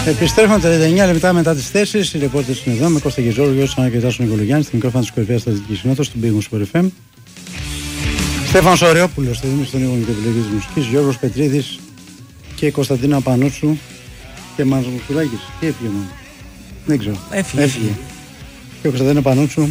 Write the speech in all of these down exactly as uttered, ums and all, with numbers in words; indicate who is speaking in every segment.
Speaker 1: Επιστρέφουμε τριάντα εννιά λεπτά μετά τις τέσσερις. Οι ρεπόρτες είναι εδώ με Κώστα Γεζόργιο, Άννα και Τάσο Νικολογιάννη, στην μικρόφωνα της κορυφαίας στατιστικής συνόδος του Big Sport εφ εμ. Στέφανος Οριόπουλος, στο Δήμιο των Ήγων και Επιλογής Μουσικής, Γιώργος Πετρίδης και Κωνσταντίνα Πανούτσου και Μάνος Μουσουλάκης. Τι έφυγε μόνο. Δεν ξέρω.
Speaker 2: Έφυγε.
Speaker 1: έφυγε. Και ο Κωνσταντίνα Πανούτσου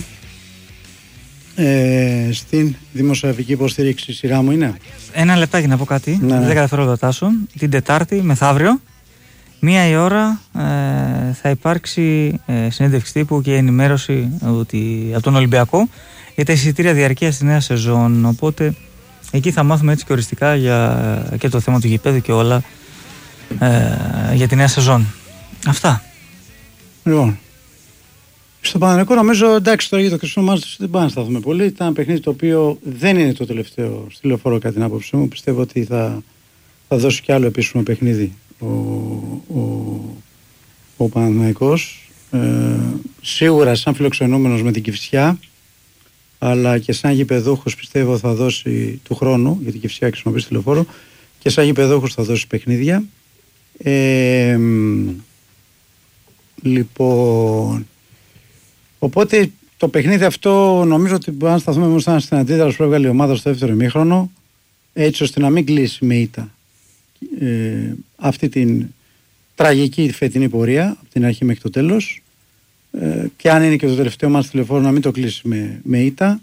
Speaker 1: ε, στην δημοσιογραφική υποστήριξη. Σειρά μου είναι.
Speaker 2: Ένα λεπτάκι να πω κάτι.
Speaker 1: Ναι.
Speaker 2: δέκα δευτερόλεπτα Τάσο. Την Τετάρτη, μεθαύριο, μία η ώρα ε, θα υπάρξει ε, συνέντευξη τύπου και ενημέρωση ότι, από τον Ολυμπιακό για τα εισιτήρια διαρκείας στη νέα σεζόν. Οπότε εκεί θα μάθουμε έτσι και οριστικά για, και το θέμα του γηπέδου και όλα ε, για τη νέα σεζόν. Αυτά.
Speaker 1: Λοιπόν, στο Παναθηναϊκό νομίζω εντάξει τώρα για το χρυσό μάτς δεν πάμε να σταθούμε πολύ. Ήταν ένα παιχνίδι το οποίο δεν είναι το τελευταίο στη Λεωφόρο κατά την άποψή μου. Πιστεύω ότι θα, θα δώσει κι άλλο επίσημο παιχνίδι ο, ο, ο Παναθηναϊκός. Ε, σίγουρα σαν φιλοξενούμενος με την Κηφισιά, αλλά και σαν γηπεδούχος πιστεύω θα δώσει του χρόνου, γιατί η Κηφισιά χρησιμοποιεί τη Λεωφόρο, και σαν γηπεδούχος θα δώσει παιχνίδια. Ε, λοιπόν, οπότε το παιχνίδι αυτό νομίζω ότι αν σταθούμε μόνο στην αντίδραση που έβγαλε η ομάδα στο δεύτερο ημίχρονο, έτσι ώστε να μην κλείσει με ήττα ε, αυτή την τραγική φετινή πορεία από την αρχή μέχρι το τέλος, ε, και αν είναι και το τελευταίο μας τηλεφόρο να μην το κλείσει με, με ήττα.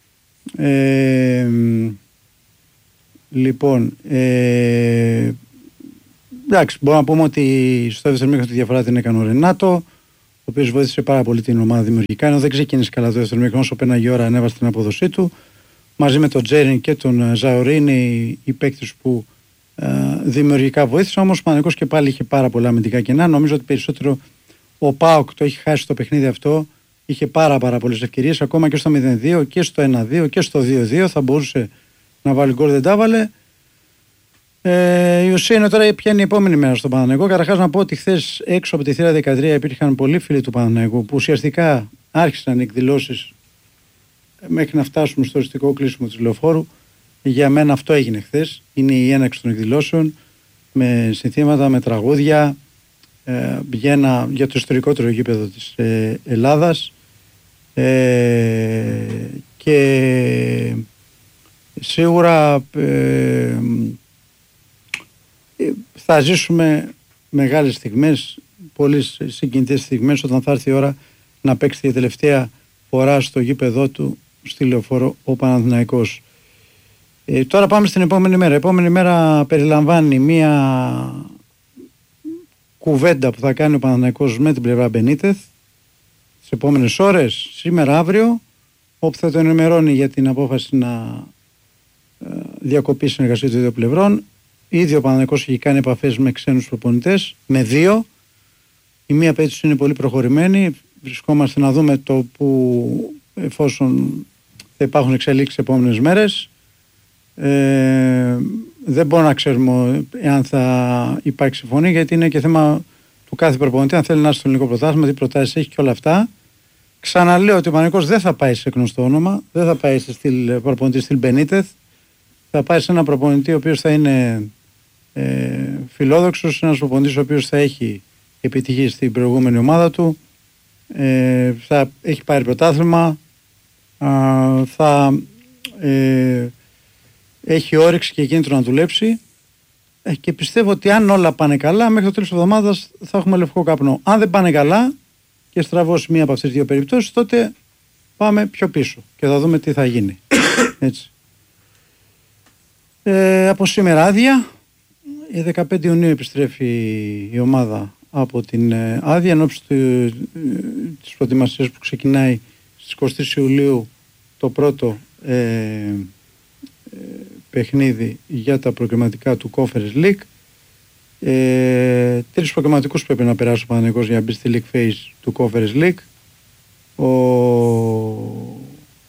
Speaker 1: Ε, λοιπόν, ε, εντάξει, μπορούμε να πούμε ότι στο δεύτερο μήχρονο τη διαφορά την έκανε ο Ρενάτο, ο οποίος βοήθησε πάρα πολύ την ομάδα δημιουργικά, ενώ δεν ξεκίνησε καλά το δεύτερο μήχρονο, όσο πέναγε η ώρα ανέβασε την αποδοσή του. Μαζί με τον Τζέριν και τον Ζαωρί είναι οι, οι παίκτες που ε, δημιουργικά βοήθησαν. Όμως ο Παναθηναϊκός και πάλι είχε πάρα πολλά αμυντικά κενά. Νομίζω ότι περισσότερο ο ΠΑΟΚ το έχει χάσει το παιχνίδι αυτό. Είχε πάρα, πάρα πολλές ευκαιρίες, ακόμα και στο μηδέν δύο και στο ένα δύο και στο δύο δύο. Θα μπορούσε να βάλει γκολ, δεν τα έβαλε. Ε, η ουσία είναι τώρα ποια είναι η επόμενη μέρα στον Παναθηναϊκό. Καταρχάς να πω ότι χθες έξω από τη θύρα δεκατρία υπήρχαν πολλοί φίλοι του Παναθηναϊκού που ουσιαστικά άρχισαν εκδηλώσεις μέχρι να φτάσουμε στο οριστικό κλείσιμο της Λεωφόρου. Για μένα αυτό έγινε χθες. Είναι η έναρξη των εκδηλώσεων με συνθήματα, με τραγούδια ε, για, ένα, για το ιστορικότερο γήπεδο της ε, Ελλάδας ε, και σίγουρα ε, θα ζήσουμε μεγάλες στιγμές, πολύ συγκινητές στιγμές όταν θα έρθει η ώρα να παίξει τη τελευταία φορά στο γήπεδό του στη Λεωφόρο ο Παναθηναϊκός. Ε, τώρα πάμε στην επόμενη μέρα. Η επόμενη μέρα περιλαμβάνει μία κουβέντα που θα κάνει ο Παναθηναϊκός με την πλευρά Μπενίτεθ τις επόμενες ώρες, σήμερα, αύριο, όπου θα το ενημερώνει για την απόφαση να ε, διακοπεί συνεργασία των δύο πλευρών. Ήδη ο Παναθηναϊκός έχει κάνει επαφές με ξένους προπονητές, με δύο. Η μία περίπτωση είναι πολύ προχωρημένη. Βρισκόμαστε να δούμε το που, εφόσον θα υπάρχουν εξελίξεις τις επόμενες μέρες. Ε, δεν μπορούμε να ξέρουμε εάν θα υπάρξει συμφωνία, γιατί είναι και θέμα του κάθε προπονητή, αν θέλει να έρθει στο ελληνικό πρωτάθλημα, τι προτάσεις έχει και όλα αυτά. Ξαναλέω ότι ο Παναθηναϊκός δεν θα πάει σε γνωστό όνομα, δεν θα πάει σε στυλ, προπονητή στυλ Μπενίτεθ. Θα πάει σε ένα προπονητή ο οποίος θα είναι ε, φιλόδοξος, ένας προπονητής ο οποίος θα έχει επιτυχεί στην προηγούμενη ομάδα του, ε, θα έχει πάρει πρωτάθλημα, α, θα ε, έχει όρεξη και κίνητρο να δουλέψει, ε, και πιστεύω ότι αν όλα πάνε καλά μέχρι το τέλος της εβδομάδας θα έχουμε λευκό καπνό. Αν δεν πάνε καλά και στραβώσει μία από αυτές τις δύο περιπτώσεις, τότε πάμε πιο πίσω και θα δούμε τι θα γίνει. Έτσι. Ε, από σήμερα άδεια, η δεκαπέντε Ιουνίου επιστρέφει η ομάδα από την ε, άδεια ενώπιση ε, της προετοιμασίας που ξεκινάει στις είκοσι Ιουλίου το πρώτο ε, ε, παιχνίδι για τα προκριματικά του Conference League. Ε, τρεις προκριματικούς πρέπει να περάσει ο Παναθηναϊκός για να μπει στη League Phase του Conference League. Ο...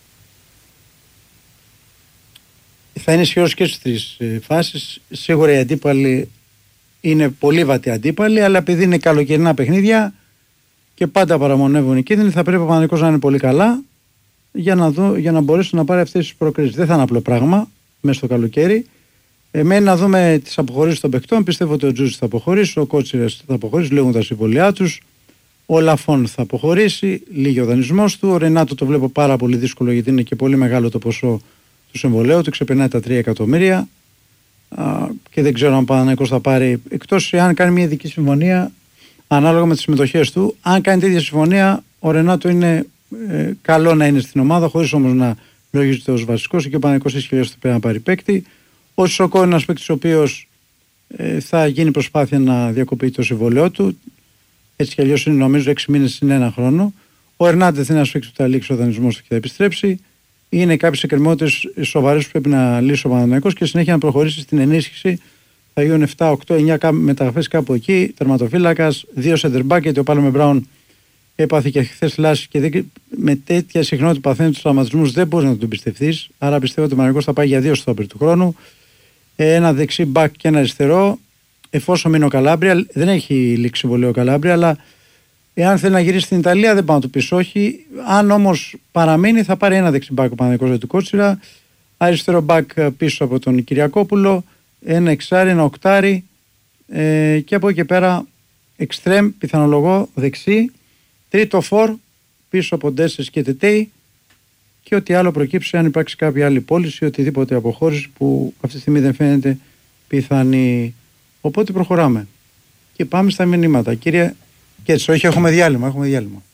Speaker 1: Θα είναι ισχυρός και στις τρεις ε, φάσεις. Σίγουρα οι αντίπαλοι είναι πολύ βατοί αντίπαλοι, αλλά επειδή είναι καλοκαιρινά παιχνίδια και πάντα παραμονεύουν οι κίνδυνοι, θα πρέπει ο Παναθηναϊκός να είναι πολύ καλά για να, δω, για να μπορέσει να πάρει αυτές τις προκρίσεις. Δεν θα είναι απλό πράγμα μέσα στο καλοκαίρι. Εμένει να δούμε τις αποχωρήσεις των παικτών. Πιστεύω ότι ο Τζούζης θα αποχωρήσει, ο Κότσιρας θα αποχωρήσει, λέγουν τα συμβολιά τους. Ο Λαφόν θα αποχωρήσει, λίγη ο δανεισμός του. Ο Ρενάτο το βλέπω πάρα πολύ δύσκολο, γιατί είναι και πολύ μεγάλο το ποσό του συμβολέου του, ξεπερνάει τα τρία εκατομμύρια. Α, και δεν ξέρω αν ο Παναθηναϊκός θα πάρει, εκτός αν κάνει μια ειδική συμφωνία ανάλογα με τις συμμετοχές του. Αν κάνει τέτοια συμφωνία, ο Ρενάτο είναι ε, καλό να είναι στην ομάδα, χωρίς όμως να λογίζεται ως βασικός, και ο Παναθηναϊκός έχει σχεδιάσει ότι πρέπει να πάρει παίκτη. Ο Σισοκό είναι ένας παίκτης ο οποίος ε, θα γίνει προσπάθεια να διακοπεί το συμβολέο του. Έτσι κι αλλιώς είναι, νομίζω, έξι μήνες είναι ένα χρόνο. Ο Ερνάντεθ είναι ένας παίκτης που θα λήξει ο δανεισμός του και θα επιστρέψει. Είναι κάποιες εκκρεμότητες σοβαρές που πρέπει να λύσει ο Παναθηναϊκός και συνέχεια να προχωρήσει στην ενίσχυση. Θα γίνουν επτά, οκτώ, εννιά μεταγραφές κάπου εκεί. Τερματοφύλακας, δύο σεντερμπάκ, γιατί ο Πάλμε Μπράουν έπαθε και χθες λάση και δεν, με τέτοια συχνότητα παθαίνει τους τραυματισμούς δεν μπορεί να τον πιστευτείς. Άρα πιστεύω ότι ο Παναθηναϊκός θα πάει για δύο στόπερ του χρόνου. Ένα δεξί μπακ και ένα αριστερό. Εφόσον μείνει ο Καλάμπρια, δεν έχει λήξει συμβολέο ο Καλάμπρια, αλλά εάν θέλει να γυρίσει στην Ιταλία δεν πάω να του πει όχι. Αν όμως παραμείνει, θα πάρει ένα δεξί μπακ ο Παναθηναϊκός του Κότσιρα, αριστερό μπακ πίσω από τον Κυριακόπουλο, ένα εξάρι, ένα οκτάρι ε, και από εκεί και πέρα εξτρέμ, πιθανολογώ δεξί, τρίτο φορ πίσω από Ντέσσες και Τετέι, και ό,τι άλλο προκύψει, αν υπάρξει κάποια άλλη πώληση, οτιδήποτε αποχώρηση που αυτή τη στιγμή δεν φαίνεται πιθανή. Οπότε προχωράμε και πάμε στα μηνύματα. Κύριε Κέτσο, όχι, έχουμε διάλειμμα, έχουμε διάλειμμα.